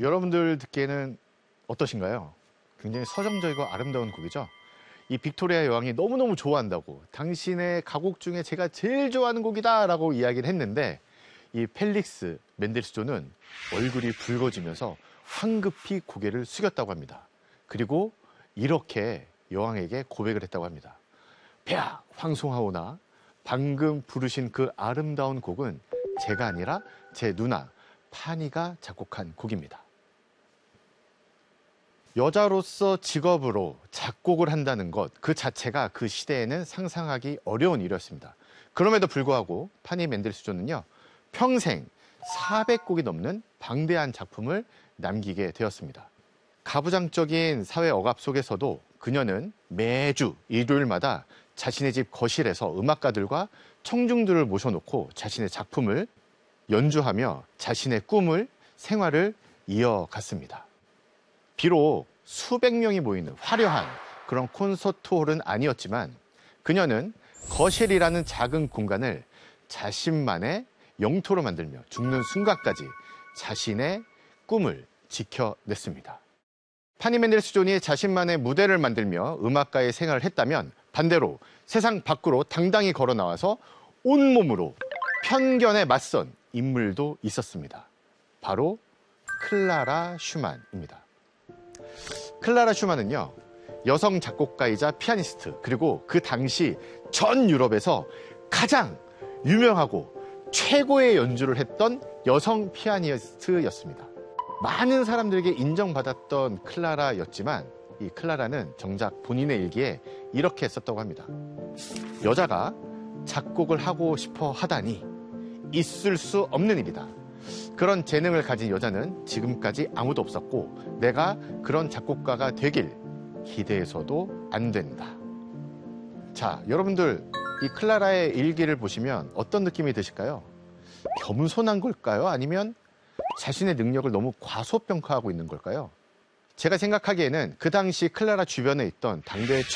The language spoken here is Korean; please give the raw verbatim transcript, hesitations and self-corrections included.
여러분들 듣기에는 어떠신가요? 굉장히 서정적이고 아름다운 곡이죠. 이 빅토리아 여왕이 너무너무 좋아한다고, 당신의 가곡 중에 제가 제일 좋아하는 곡이다 라고 이야기를 했는데, 이 펠릭스 맨델스존은 얼굴이 붉어지면서 황급히 고개를 숙였다고 합니다. 그리고 이렇게 여왕에게 고백을 했다고 합니다. 폐하 황송하오나 방금 부르신 그 아름다운 곡은 제가 아니라 제 누나 파니가 작곡한 곡입니다. 여자로서 직업으로 작곡을 한다는 것 그 자체가 그 시대에는 상상하기 어려운 일이었습니다. 그럼에도 불구하고 파니 맨델스존은요, 평생 사백 곡이 넘는 방대한 작품을 남기게 되었습니다. 가부장적인 사회 억압 속에서도 그녀는 매주 일요일마다 자신의 집 거실에서 음악가들과 청중들을 모셔놓고 자신의 작품을 연주하며 자신의 꿈을, 생활을 이어갔습니다. 비록 수백 명이 모이는 화려한 그런 콘서트홀은 아니었지만 그녀는 거실이라는 작은 공간을 자신만의 영토로 만들며 죽는 순간까지 자신의 꿈을 지켜냈습니다. 파니 맨델스존이 자신만의 무대를 만들며 음악가의 생활을 했다면, 반대로 세상 밖으로 당당히 걸어 나와서 온몸으로 편견에 맞선 인물도 있었습니다. 바로 클라라 슈만입니다. 클라라 슈만은요, 여성 작곡가이자 피아니스트, 그리고 그 당시 전 유럽에서 가장 유명하고 최고의 연주를 했던 여성 피아니스트였습니다. 많은 사람들에게 인정받았던 클라라였지만 이 클라라는 정작 본인의 일기에 이렇게 썼다고 합니다. 여자가 작곡을 하고 싶어 하다니 있을 수 없는 일이다. 그런 재능을 가진 여자는 지금까지 아무도 없었고 내가 그런 작곡가가 되길 기대해서도 안 된다. 자, 여러분들 이 클라라의 일기를 보시면 어떤 느낌이 드실까요? 겸손한 걸까요? 아니면 자신의 능력을 너무 과소평가하고 있는 걸까요? 제가 생각하기에는 그 당시 클라라 주변에 있던 당대의